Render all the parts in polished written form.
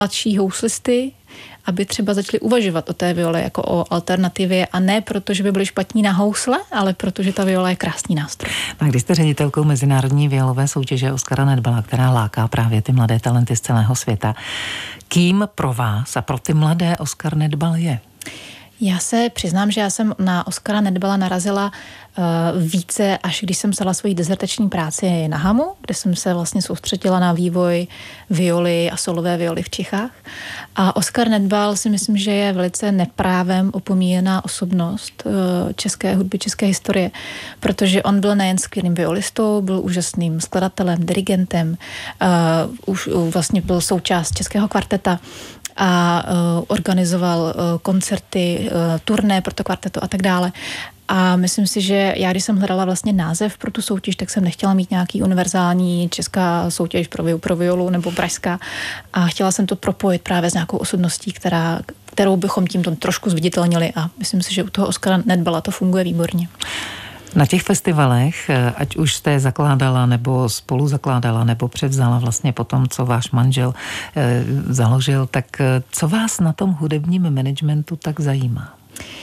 mladší houslisty, aby třeba začali uvažovat o té viole jako o alternativě a ne proto, že by byli špatní na housle, ale protože ta viola je krásný nástroj. A když jste ředitelkou mezinárodní violové soutěže Oskara Nedbala, která láká právě ty mladé talenty z celého světa, kým pro vás a pro ty mladé Oskar Nedbal je? Já se přiznám, že já jsem na Oskara Nedbala narazila více, až když jsem psala svoji dizertační práci na Hamu, kde jsem se vlastně soustředila na vývoj violy a solové violy v Čechách. A Oskar Nedbal si myslím, že je velice neprávem opomíjená osobnost české hudby, české historie, protože on byl nejen skvělým violistou, byl úžasným skladatelem, dirigentem, už vlastně byl součást českého kvarteta a organizoval koncerty, turné pro to kvarteto a tak dále. A myslím si, že já, když jsem hledala vlastně název pro tu soutěž, tak jsem nechtěla mít nějaký univerzální česká soutěž pro violu nebo pražská a chtěla jsem to propojit právě s nějakou osobností, kterou bychom tímto trošku zviditelnili a myslím si, že u toho Oskara Nedbala to funguje výborně. Na těch festivalech, ať už jste zakládala, nebo spolu zakládala, nebo převzala vlastně po tom, co váš manžel založil, tak co vás na tom hudebním managementu tak zajímá?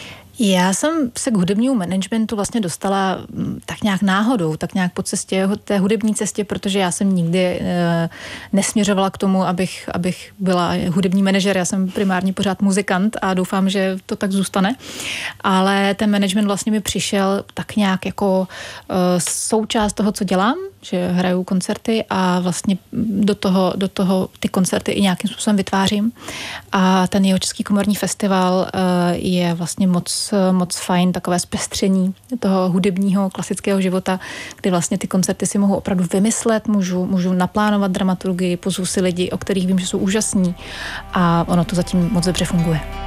Já jsem se k hudebnímu managementu vlastně dostala tak nějak náhodou, tak nějak po cestě, té hudební cestě, protože já jsem nikdy nesměřovala k tomu, abych byla hudební manažer. Já jsem primárně pořád muzikant a doufám, že to tak zůstane. Ale ten management vlastně mi přišel tak nějak jako součást toho, co dělám, že hraju koncerty a vlastně do toho ty koncerty i nějakým způsobem vytvářím. A ten Jihočeský komorní festival je vlastně moc fajn, takové zpestření toho hudebního klasického života, kdy vlastně ty koncerty si mohu opravdu vymyslet, můžu naplánovat dramaturgii, pozvu si lidi, o kterých vím, že jsou úžasní a ono to zatím moc dobře funguje.